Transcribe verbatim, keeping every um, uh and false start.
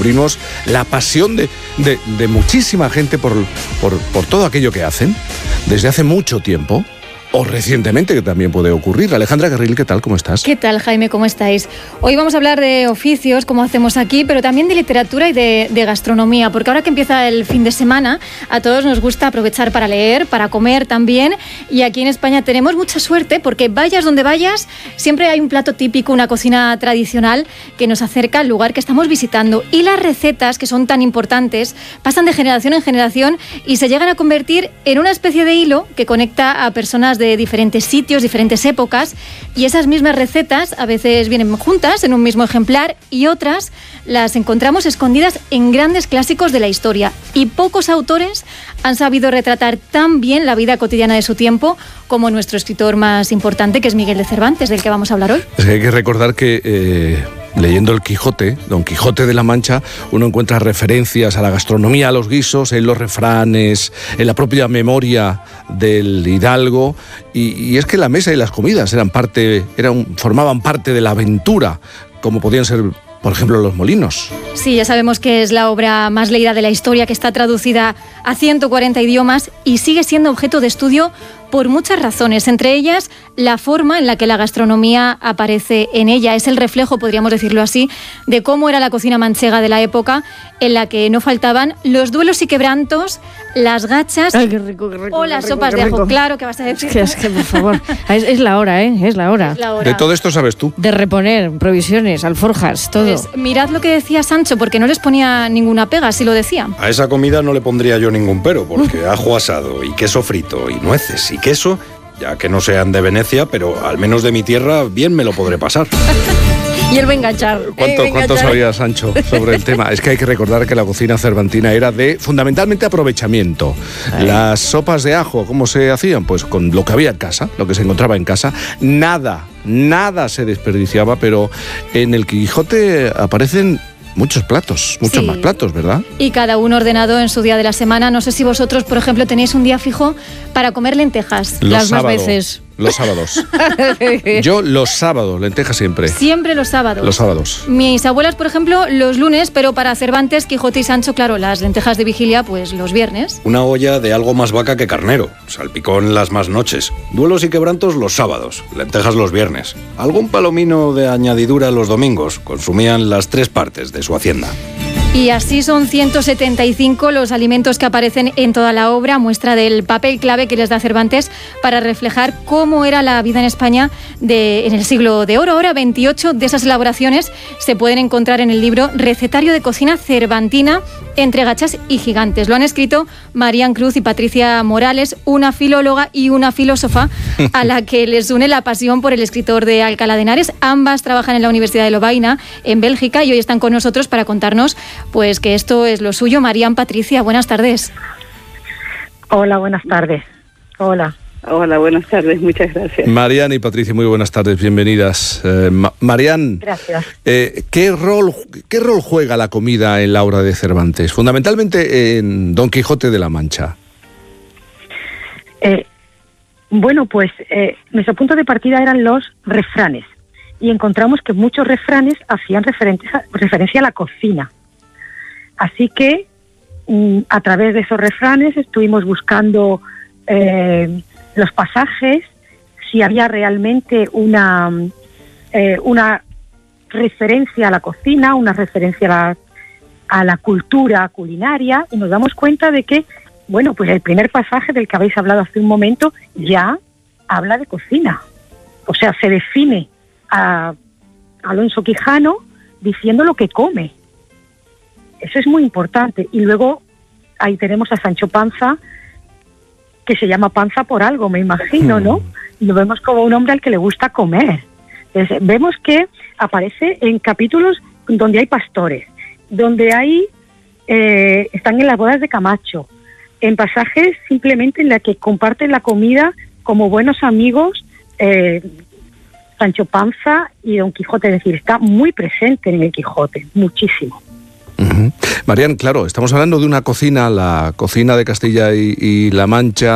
descubrimos la pasión de, de, de muchísima gente por, por, por todo aquello que hacen desde hace mucho tiempo. O recientemente, que también puede ocurrir. Alejandra Guerril, ¿qué tal? ¿Cómo estás? ¿Qué tal, Jaime? ¿Cómo estáis? Hoy vamos a hablar de oficios, como hacemos aquí, pero también de literatura y de, de gastronomía, porque ahora que empieza el fin de semana, a todos nos gusta aprovechar para leer, para comer también, y aquí en España tenemos mucha suerte, porque vayas donde vayas, siempre hay un plato típico, una cocina tradicional que nos acerca al lugar que estamos visitando, y las recetas, que son tan importantes, pasan de generación en generación y se llegan a convertir en una especie de hilo que conecta a personas de de diferentes sitios, diferentes épocas, y esas mismas recetas a veces vienen juntas en un mismo ejemplar y otras las encontramos escondidas en grandes clásicos de la historia, y pocos autores han sabido retratar tan bien la vida cotidiana de su tiempo como nuestro escritor más importante, que es Miguel de Cervantes, del que vamos a hablar hoy. Es que hay que recordar que eh, leyendo el Quijote, Don Quijote de la Mancha, uno encuentra referencias a la gastronomía, a los guisos, en los refranes, en la propia memoria del hidalgo, y, y es que la mesa y las comidas eran parte, eran, formaban parte de la aventura, como podían ser, por ejemplo, los molinos. Sí, ya sabemos que es la obra más leída de la historia, que está traducida a ciento cuarenta idiomas y sigue siendo objeto de estudio por muchas razones, entre ellas la forma en la que la gastronomía aparece en ella. Es el reflejo, podríamos decirlo así, de cómo era la cocina manchega de la época, en la que no faltaban los duelos y quebrantos, las gachas. Ay, qué rico, qué rico, o las qué rico, sopas qué de ajo. rico. Claro, ¿qué vas a decir? Es que, es que por favor, es, es la hora, ¿eh? Es la hora. Es la hora. De todo esto sabes tú. De reponer provisiones, alforjas, todo. Pues mirad lo que decía Sancho, porque no les ponía ninguna pega, así lo decía. A esa comida no le pondría yo ningún pero, porque ajo asado y queso frito y nueces y queso, ya que no sean de Venecia, pero al menos de mi tierra, bien me lo podré pasar. Y él va a enganchar. ¿Cuánto, eh, ¿Cuánto sabía Sancho sobre el tema? Es que hay que recordar que la cocina cervantina era de fundamentalmente aprovechamiento. Ay. Las sopas de ajo, ¿cómo se hacían? Pues con lo que había en casa, lo que se encontraba en casa. Nada, nada se desperdiciaba, pero en el Quijote aparecen muchos platos, muchos Sí. más platos, ¿verdad? Y cada uno ordenado en su día de la semana. No sé si vosotros, por ejemplo, tenéis un día fijo para comer lentejas. Los Las más sábados, veces. Los sábados. Yo los sábados, lentejas siempre. Siempre los sábados. Los sábados. Mis abuelas, por ejemplo, los lunes, pero para Cervantes, Quijote y Sancho, claro, las lentejas de vigilia, pues los viernes. Una olla de algo más vaca que carnero, salpicón las más noches, duelos y quebrantos los sábados, lentejas los viernes, algún palomino de añadidura los domingos, consumían las tres partes de su hacienda. Y así son ciento setenta y cinco los alimentos que aparecen en toda la obra, muestra del papel clave que les da Cervantes para reflejar cómo era la vida en España de, en el siglo de oro. Ahora, veintiocho de esas elaboraciones se pueden encontrar en el libro Recetario de Cocina Cervantina, entre gachas y gigantes. Lo han escrito Marían Cruz y Patricia Morales, una filóloga y una filósofa a la que les une la pasión por el escritor de Alcalá de Henares. Ambas trabajan en la Universidad de Lovaina, en Bélgica, y hoy están con nosotros para contarnos pues que esto es lo suyo. Marían, Patricia, buenas tardes. Hola, buenas tardes. Hola. Hola, buenas tardes, muchas gracias. Marian y Patricia, muy buenas tardes, bienvenidas. Eh, Ma- Marian, Gracias. eh, ¿qué rol, ¿qué rol juega la comida en la obra de Cervantes? Fundamentalmente en Don Quijote de la Mancha. Eh, bueno, pues eh, nuestro punto de partida eran los refranes, y encontramos que muchos refranes hacían referencia, referencia a la cocina. Así que mm, a través de esos refranes estuvimos buscando eh, los pasajes, si había realmente una, eh, una referencia a la cocina, una referencia a la, a la cultura culinaria, y nos damos cuenta de que, bueno, pues el primer pasaje del que habéis hablado hace un momento ya habla de cocina. O sea, se define a Alonso Quijano diciendo lo que come. Eso es muy importante. Y luego ahí tenemos a Sancho Panza, que se llama Panza por algo, me imagino, ¿no? Y lo vemos como un hombre al que le gusta comer. Entonces, vemos que aparece en capítulos donde hay pastores, donde hay eh, están en las bodas de Camacho, en pasajes simplemente en la que comparten la comida como buenos amigos, eh, Sancho Panza y Don Quijote. Es decir, está muy presente en el Quijote, muchísimo. Uh-huh. Marian, claro, estamos hablando de una cocina, la cocina de Castilla y, y La Mancha,